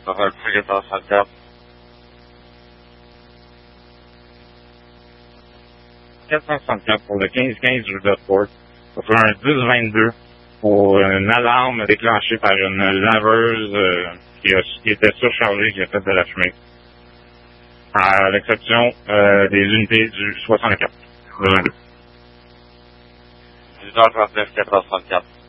Parole 1434. 464 pour le 15-15 rue de Fort. Pour un 10-22 pour une alarme déclenchée par une laveuse qui était surchargée, qui a fait de la fumée. À l'exception des unités du 64. 22. 18h39, 434.